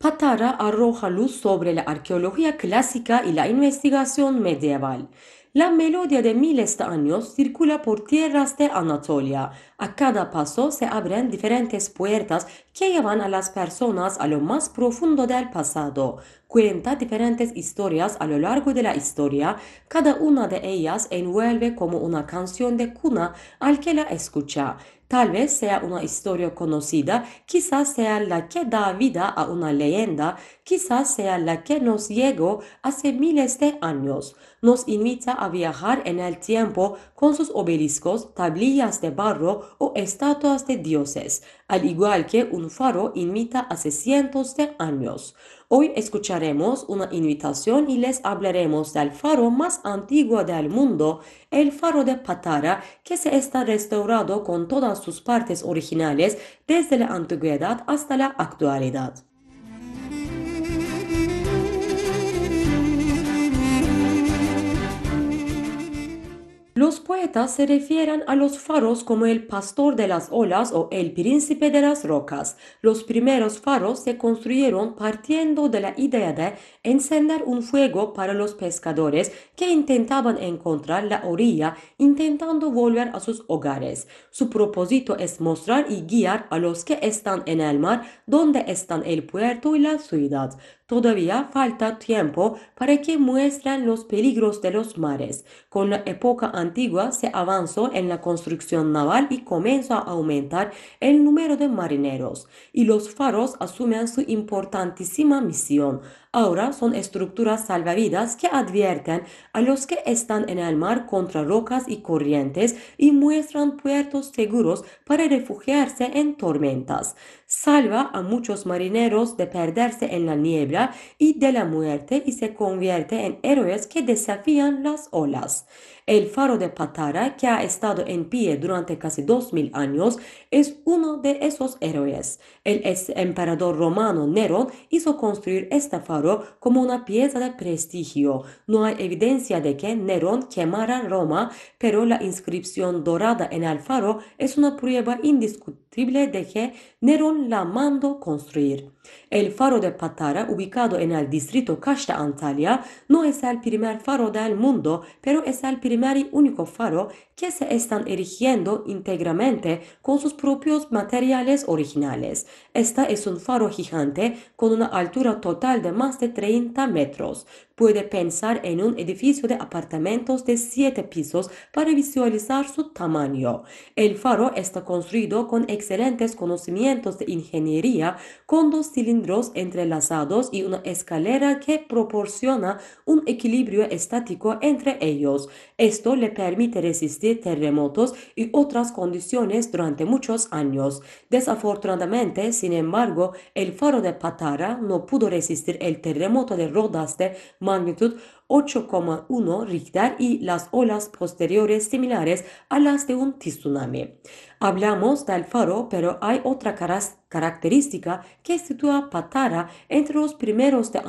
Patara arroja luz sobre la arqueología clásica y la investigación medieval. La melodía de miles de años circula por tierras de Anatolia. A cada paso se abren diferentes puertas que llevan a las personas a lo más profundo del pasado. Cuenta diferentes historias a lo largo de la historia. Cada una de ellas envuelve como una canción de cuna al que la escucha. Tal vez sea una historia conocida, quizás sea la que da vida a una leyenda, quizás sea la que nos llegó hace miles de años. Nos invita a viajar en el tiempo con sus obeliscos, tablillas de barro o estatuas de dioses, al igual que un faro invita hace cientos de años. Hoy escucharemos una invitación y les hablaremos del faro más antiguo del mundo, el faro de Patara, que se está restaurado con todas sus partes originales desde la antigüedad hasta la actualidad. Los poetas se refieren a los faros como el pastor de las olas o el príncipe de las rocas. Los primeros faros se construyeron partiendo de la idea de encender un fuego para los pescadores que intentaban encontrar la orilla, intentando volver a sus hogares. Su propósito es mostrar y guiar a los que están en el mar donde están el puerto y la ciudad. Todavía falta tiempo para que muestren los peligros de los mares. Con la época antigua se avanzó en la construcción naval y comenzó a aumentar el número de marineros, y los faros asumen su importantísima misión. Ahora son estructuras salvavidas que advierten a los que están en el mar contra rocas y corrientes y muestran puertos seguros para refugiarse en tormentas. Salva a muchos marineros de perderse en la niebla y de la muerte y se convierte en héroes que desafían las olas. El faro de Patara, que ha estado en pie durante casi 2000 años, es uno de esos héroes. El ex emperador romano Nerón hizo construir este faro como una pieza de prestigio. No hay evidencia de que Nerón quemara Roma, pero la inscripción dorada en el faro es una prueba indiscutible de que Nerón la mandó construir. El faro de Patara, ubicado en el distrito Kaş de Antalya, no es el primer faro del mundo, pero es el primer y único faro que se están erigiendo íntegramente con sus propios materiales originales. Esta es un faro gigante con una altura total de más de 30 metros. Puede pensar en un edificio de apartamentos de 7 pisos para visualizar su tamaño. El faro está construido con excelentes conocimientos de ingeniería, con dos cilindros entrelazados y una escalera que proporciona un equilibrio estático entre ellos. Esto le permite resistir terremotos y otras condiciones durante muchos años. Desafortunadamente, sin embargo, el faro de Patara no pudo resistir el terremoto de Rodas de magnitud 8,1 Richter y las olas posteriores similares a las de un tsunami. Hablamos del faro, pero hay otra característica que sitúa Patara entre los primeros de